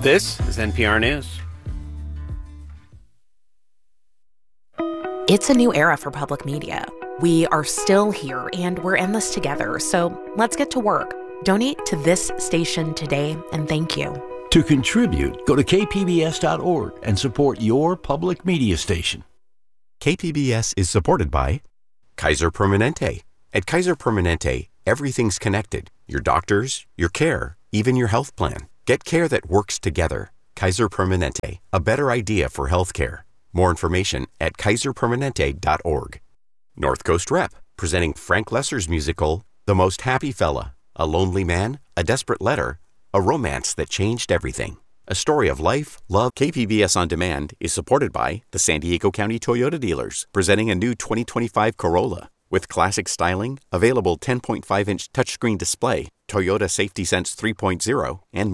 This is NPR News. It's a new era for public media. We are still here, and we're in this together, so let's get to work. Donate to this station today, and thank you. To contribute, go to kpbs.org and support your public media station. KPBS is supported by Kaiser Permanente. At Kaiser Permanente, everything's connected. Your doctors, your care, even your health plan. Get care that works together. Kaiser Permanente, a better idea for healthcare. More information at kaiserpermanente.org. North Coast Rep, presenting Frank Lesser's musical, The Most Happy Fella, a lonely man, a desperate letter, a romance that changed everything. A story of life, love. KPBS On Demand is supported by the San Diego County Toyota dealers, presenting a new 2025 Corolla. With classic styling, available 10.5-inch touchscreen display, Toyota Safety Sense 3.0, and